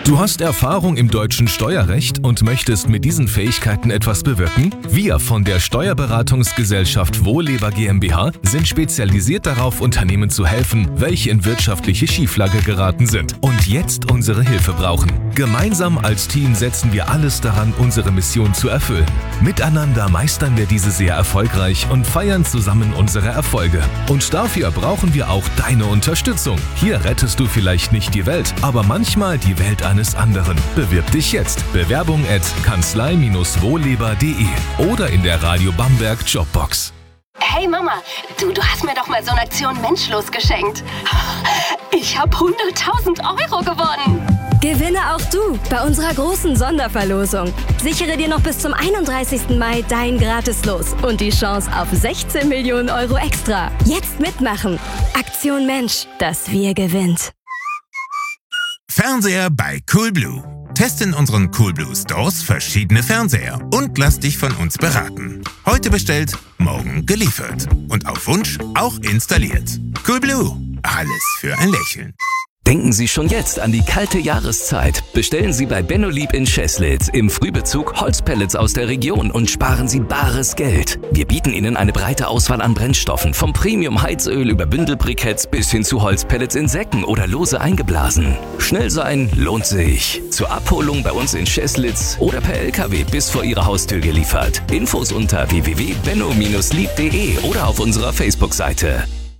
Du hast Erfahrung im deutschen Steuerrecht und möchtest mit diesen Fähigkeiten etwas bewirken? Wir von der Steuerberatungsgesellschaft Wohleber GmbH sind spezialisiert darauf, Unternehmen zu helfen, welche in wirtschaftliche Schieflage geraten sind und jetzt unsere Hilfe brauchen. Gemeinsam als Team setzen wir alles daran, unsere Mission zu erfüllen. Miteinander meistern wir diese sehr erfolgreich und feiern zusammen unsere Erfolge. Und dafür brauchen wir auch deine Unterstützung. Hier rettest du vielleicht nicht die Welt, aber manchmal die Welt eines anderen. Bewirb dich jetzt. Bewerbung @kanzlei-wohleber.de oder in der Radio Bamberg Jobbox. Hey Mama, du hast mir doch mal so eine Aktion Menschlos geschenkt. Ich habe 100.000 Euro gewonnen. Gewinne auch du bei unserer großen Sonderverlosung. Sichere dir noch bis zum 31. Mai dein Gratislos und die Chance auf 16 Millionen Euro extra. Jetzt mitmachen. Aktion Mensch, das Wir gewinnt. Fernseher bei Coolblue. Teste in unseren Coolblue Stores verschiedene Fernseher und lass dich von uns beraten. Heute bestellt, morgen geliefert. Und auf Wunsch auch installiert. Coolblue. Alles für ein Lächeln. Denken Sie schon jetzt an die kalte Jahreszeit. Bestellen Sie bei Benno Lieb in Scheßlitz im Frühbezug Holzpellets aus der Region und sparen Sie bares Geld. Wir bieten Ihnen eine breite Auswahl an Brennstoffen, vom Premium-Heizöl über Bündelbriketts bis hin zu Holzpellets in Säcken oder lose eingeblasen. Schnell sein lohnt sich. Zur Abholung bei uns in Scheßlitz oder per LKW bis vor Ihrer Haustür geliefert. Infos unter www.benno-lieb.de oder auf unserer Facebook-Seite.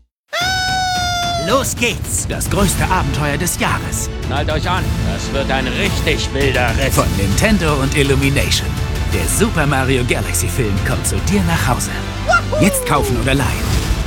Los geht's! Das größte Abenteuer des Jahres. Schnallt euch an, das wird ein richtig wilder Ritt. Von Nintendo und Illumination. Der Super Mario Galaxy Film kommt zu dir nach Hause. Jetzt kaufen oder leihen.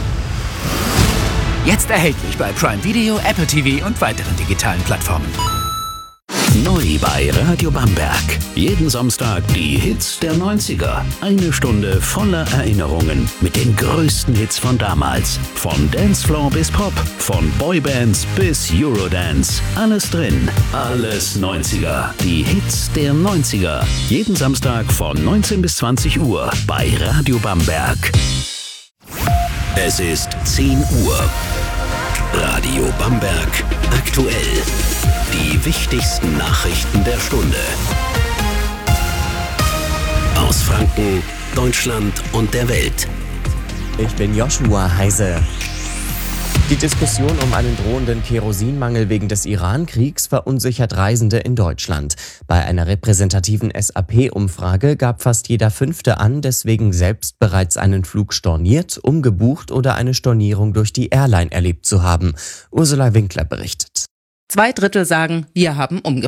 Jetzt erhältlich bei Prime Video, Apple TV und weiteren digitalen Plattformen. Neu bei Radio Bamberg. Jeden Samstag die Hits der 90er. Eine Stunde voller Erinnerungen mit den größten Hits von damals. Von Dancefloor bis Pop, von Boybands bis Eurodance. Alles drin. Alles 90er. Die Hits der 90er. Jeden Samstag von 19 bis 20 Uhr bei Radio Bamberg. Es ist 10 Uhr. Radio Bamberg aktuell. Die wichtigsten Nachrichten der Stunde. Aus Franken, Deutschland und der Welt. Ich bin Joshua Heise. Die Diskussion um einen drohenden Kerosinmangel wegen des Iran-Kriegs verunsichert Reisende in Deutschland. Bei einer repräsentativen SAP-Umfrage gab fast jeder Fünfte an, deswegen selbst bereits einen Flug storniert, umgebucht oder eine Stornierung durch die Airline erlebt zu haben. Ursula Winkler berichtet. 2/3 sagen, wir haben umgebucht.